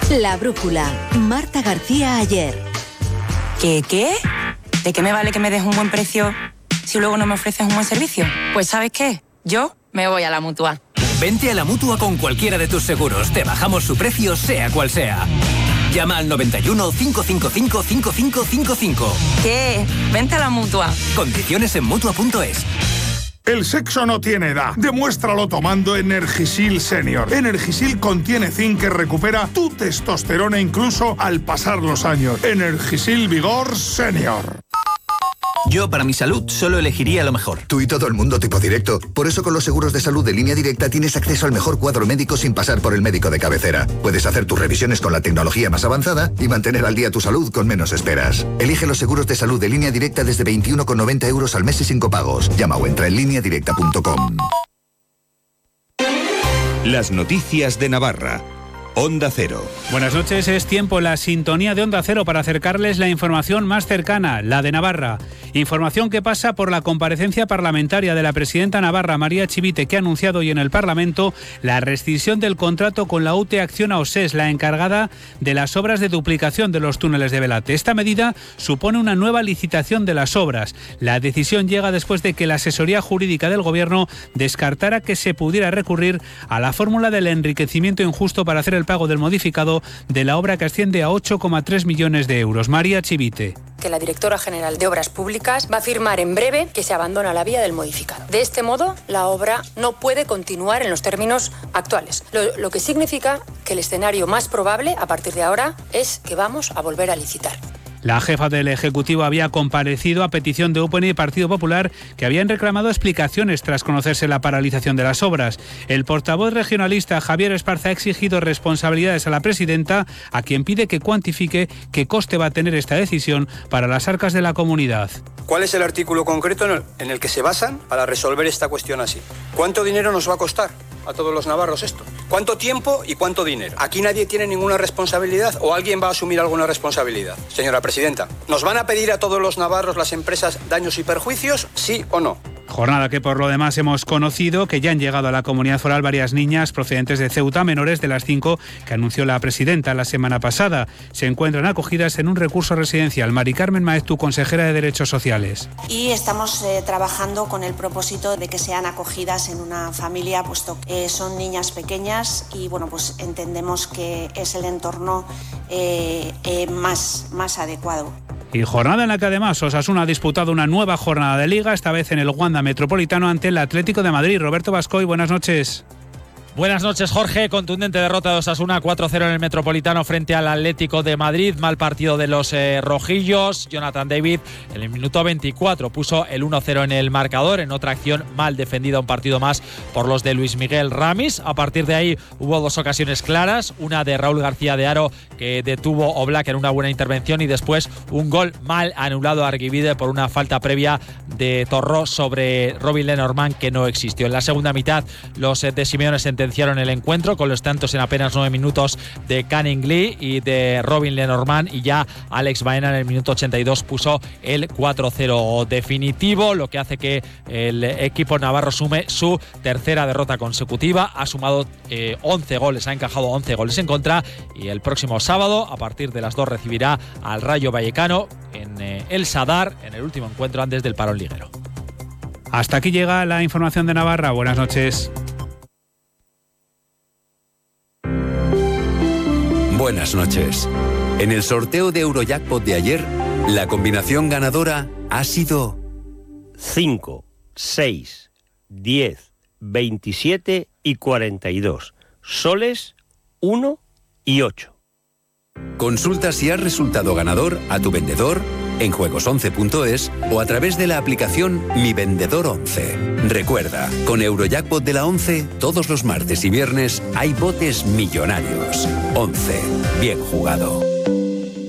La Brújula, Marta García Aller. ¿Qué? ¿De qué me vale que me des un buen precio si luego no me ofreces un buen servicio? Pues ¿sabes qué? Yo me voy a la Mutua. Vente a la Mutua con cualquiera de tus seguros. Te bajamos su precio, sea cual sea. Llama al 91 555 5555. ¿Qué? Vente a la Mutua. Condiciones en Mutua.es. El sexo no tiene edad. Demuéstralo tomando Energisil Senior. Energisil contiene zinc que recupera tu testosterona incluso al pasar los años. Energisil Vigor Senior. Yo, para mi salud, solo elegiría lo mejor. Tú y todo el mundo tipo directo. Por eso con los seguros de salud de Línea Directa tienes acceso al mejor cuadro médico sin pasar por el médico de cabecera. Puedes hacer tus revisiones con la tecnología más avanzada y mantener al día tu salud con menos esperas. Elige los seguros de salud de Línea Directa desde 21,90 € al mes y sin copagos. Llama o entra en lineadirecta.com. Las noticias de Navarra. Onda Cero. Buenas noches, es tiempo la sintonía de Onda Cero para acercarles la información más cercana, la de Navarra. Información que pasa por la comparecencia parlamentaria de la presidenta navarra, María Chivite, que ha anunciado hoy en el Parlamento la rescisión del contrato con la UTE Acciona OSES, la encargada de las obras de duplicación de los túneles de Belate. Esta medida supone una nueva licitación de las obras. La decisión llega después de que la asesoría jurídica del Gobierno descartara que se pudiera recurrir a la fórmula del enriquecimiento injusto para hacer el pago del modificado de la obra que asciende a 8,3 millones de euros. María Chivite. Que la directora general de Obras Públicas va a afirmar en breve que se abandona la vía del modificado. De este modo, la obra no puede continuar en los términos actuales, lo que significa que el escenario más probable a partir de ahora es que vamos a volver a licitar. La jefa del Ejecutivo había comparecido a petición de UPN y Partido Popular, que habían reclamado explicaciones tras conocerse la paralización de las obras. El portavoz regionalista Javier Esparza ha exigido responsabilidades a la presidenta, a quien pide que cuantifique qué coste va a tener esta decisión para las arcas de la comunidad. ¿Cuál es el artículo concreto en el que se basan para resolver esta cuestión así? ¿Cuánto dinero nos va a costar a todos los navarros esto? ¿Cuánto tiempo y cuánto dinero? Aquí nadie tiene ninguna responsabilidad, o alguien va a asumir alguna responsabilidad. Señora presidenta, ¿nos van a pedir a todos los navarros, las empresas, daños y perjuicios, sí o no? Jornada que por lo demás hemos conocido que ya han llegado a la comunidad foral varias niñas procedentes de Ceuta, menores de las 5 que anunció la presidenta la semana pasada. Se encuentran acogidas en un recurso residencial. Mari Carmen Maeztu, consejera de Derechos Sociales. Y estamos trabajando con el propósito de que sean acogidas en una familia, puesto que son niñas pequeñas y bueno, pues entendemos que es el entorno más adecuado. Y jornada en la que además Osasuna ha disputado una nueva jornada de Liga, esta vez en el Wanda Metropolitano ante el Atlético de Madrid. Roberto Bascoy, buenas noches. Buenas noches, Jorge. Contundente derrota de Osasuna 4-0 en el Metropolitano frente al Atlético de Madrid. Mal partido de los rojillos. Jonathan David en el minuto 24 puso el 1-0 en el marcador. En otra acción mal defendida, un partido más por los de Luis Miguel Ramis. A partir de ahí hubo dos ocasiones claras. Una de Raúl García de Haro, que detuvo Oblak en una buena intervención, y después un gol mal anulado a Arguivide por una falta previa de Torró sobre Robin Lenormand, que no existió. En la segunda mitad los de Simeone sentenciaron el encuentro con los tantos en apenas 9 minutos de Canning Lee y de Robin Lenormand, y ya Alex Baena en el minuto 82 puso el 4-0 definitivo, lo que hace que el equipo navarro sume su tercera derrota consecutiva. Ha sumado 11 goles, ha encajado 11 goles en contra, y el próximo sábado a partir de las 2 recibirá al Rayo Vallecano en el Sadar, en el último encuentro antes del parón liguero. Hasta aquí llega la información de Navarra. Buenas noches. Buenas noches. En el sorteo de Eurojackpot de ayer, la combinación ganadora ha sido 5, 6, 10, 27 y 42. Soles 1 y 8. Consulta si has resultado ganador a tu vendedor, en juegos11.es o a través de la aplicación Mi Vendedor 11. Recuerda, con Eurojackpot de la 11, todos los martes y viernes hay botes millonarios. 11. Bien jugado.